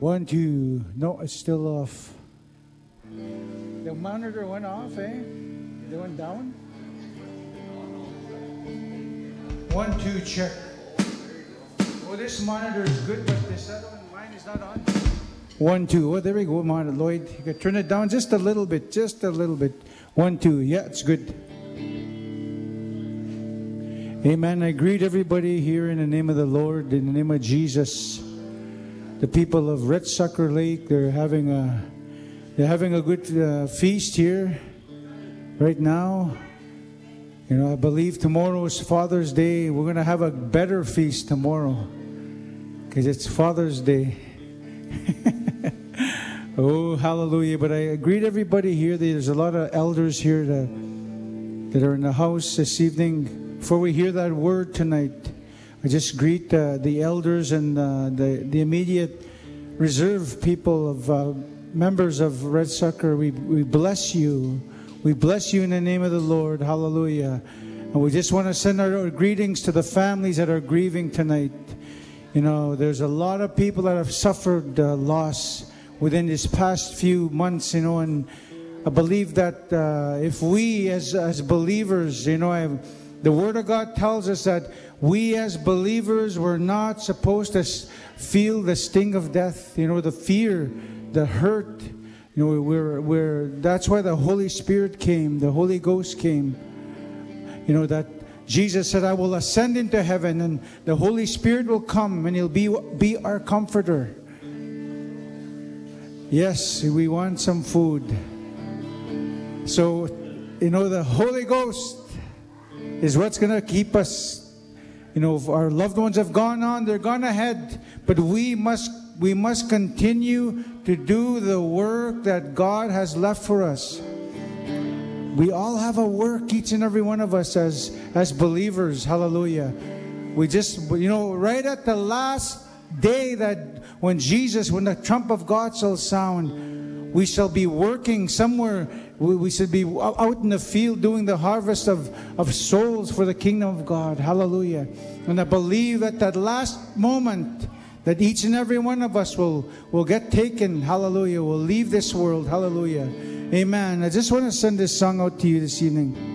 1, 2. No, it's still off. The monitor went off, eh? It went down. 1, 2, check. Oh, this monitor is good, but this other one, mine is not on. 1, 2. Oh, there we go, monitor. Lloyd, you can turn it down just a little bit. Just a little bit. 1, 2. Yeah, it's good. Amen. I greet everybody here in the name of the Lord, in the name of Jesus. The people of Red Sucker Lake, they're having a good feast here right now. You know, I believe tomorrow is Father's Day. We're going to have a better feast tomorrow because it's Father's Day. Oh, hallelujah. But I greet everybody here. There's a lot of elders here that are in the house this evening. Before we hear that word tonight, I just greet the elders and the immediate reserve people of members of Red Sucker. We bless you. We bless you in the name of the Lord. Hallelujah. And we just want to send our greetings to the families that are grieving tonight. You know, there's a lot of people that have suffered loss within this past few months, you know, and I believe that if we as believers, you know, the Word of God tells us that we as believers were not supposed to feel the sting of death, you know, the fear, the hurt. You know, that's why the Holy Spirit came, the Holy Ghost came. You know, that Jesus said, I will ascend into heaven and the Holy Spirit will come and He'll be our comforter. Yes, we want some food. So, you know, the Holy Ghost is what's going to keep us. You know, if our loved ones have gone on, they're gone ahead. But we must continue to do the work that God has left for us. We all have a work, each and every one of us as believers. Hallelujah. We just, you know, right at the last day that when the trump of God shall sound, we shall be working somewhere. We should be out in the field doing the harvest of souls for the kingdom of God. Hallelujah. And I believe at that last moment that each and every one of us will get taken. Hallelujah. Will leave this world. Hallelujah. Amen. I just want to send this song out to you this evening.